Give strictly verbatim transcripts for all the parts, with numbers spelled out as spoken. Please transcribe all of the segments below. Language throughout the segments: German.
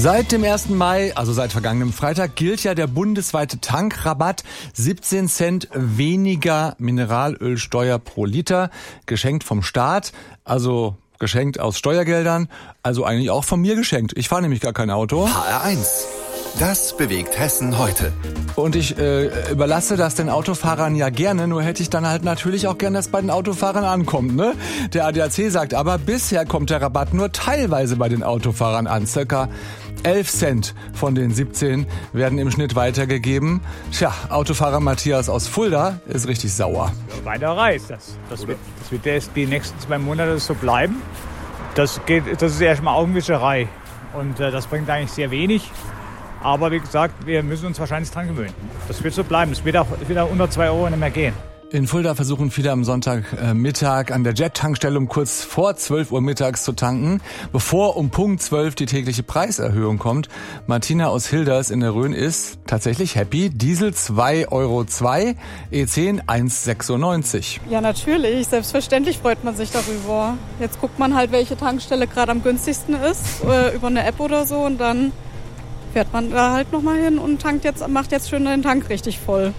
Seit dem ersten Mai, also seit vergangenem Freitag, gilt ja der bundesweite Tankrabatt. siebzehn Cent weniger Mineralölsteuer pro Liter, geschenkt vom Staat, also geschenkt aus Steuergeldern, also eigentlich auch von mir geschenkt. Ich fahre nämlich gar kein Auto. H R eins. Das bewegt Hessen heute. Und ich äh, überlasse das den Autofahrern ja gerne, nur hätte ich dann halt natürlich auch gerne, dass es bei den Autofahrern ankommt, ne? Der A D A C sagt aber, bisher kommt der Rabatt nur teilweise bei den Autofahrern an. Circa elf Cent von den siebzehn werden im Schnitt weitergegeben. Tja, Autofahrer Matthias aus Fulda ist richtig sauer. Weiter Reis. Das, das, wird, das wird erst die nächsten zwei Monate so bleiben. Das, geht, das ist erstmal Augenwischerei. Und äh, das bringt eigentlich sehr wenig. Aber wie gesagt, wir müssen uns wahrscheinlich dran gewöhnen. Das wird so bleiben. Es wird auch, wird auch unter zwei Euro nicht mehr gehen. In Fulda versuchen viele am Sonntagmittag an der Jet-Tankstelle um kurz vor zwölf Uhr mittags zu tanken, bevor um Punkt zwölf die tägliche Preiserhöhung kommt. Martina aus Hilders in der Rhön ist tatsächlich happy. Diesel zwei Euro zwei, E zehn eins Euro sechsundneunzig. Ja, natürlich. Selbstverständlich freut man sich darüber. Jetzt guckt man halt, welche Tankstelle gerade am günstigsten ist, äh, über eine App oder so, und dann fährt man da halt nochmal hin und tankt jetzt, macht jetzt schön den Tank richtig voll.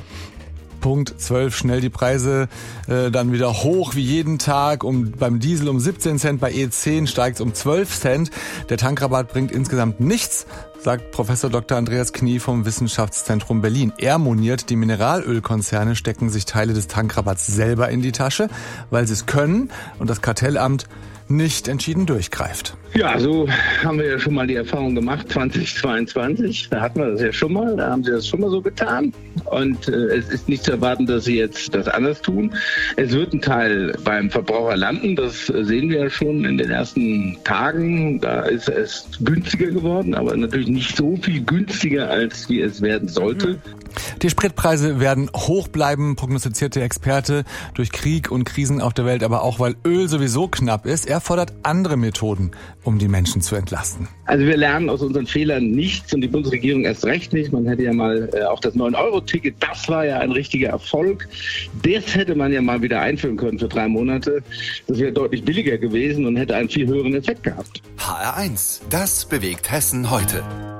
Punkt zwölf, schnell die Preise äh, dann wieder hoch wie jeden Tag. Um, beim Diesel um siebzehn Cent, bei E zehn steigt es um zwölf Cent. Der Tankrabatt bringt insgesamt nichts, sagt Professor Doktor Andreas Knie vom Wissenschaftszentrum Berlin. Er moniert, die Mineralölkonzerne stecken sich Teile des Tankrabatts selber in die Tasche, weil sie es können und das Kartellamt nicht entschieden durchgreift. Ja, so haben wir ja schon mal die Erfahrung gemacht, zweitausendzweiundzwanzig. Da hatten wir das ja schon mal, da haben sie das schon mal so getan. Und äh, es ist nicht zu erwarten, dass sie jetzt das anders tun. Es wird ein Teil beim Verbraucher landen, das sehen wir ja schon in den ersten Tagen. Da ist es günstiger geworden, aber natürlich nicht so viel günstiger, als wie es werden sollte. Die Spritpreise werden hoch bleiben, prognostiziert der Experte, durch Krieg und Krisen auf der Welt, aber auch weil Öl sowieso knapp ist. Er fordert andere Methoden, um die Menschen zu entlasten. Also wir lernen aus unseren Fehlern nichts und die Bundesregierung erst recht nicht. Man hätte ja mal äh, auch das neun Euro Ticket, das war ja ein richtiger Erfolg. Das hätte man ja mal wieder einführen können für drei Monate. Das wäre deutlich billiger gewesen und hätte einen viel höheren Effekt gehabt. H R eins. Das bewegt Hessen heute.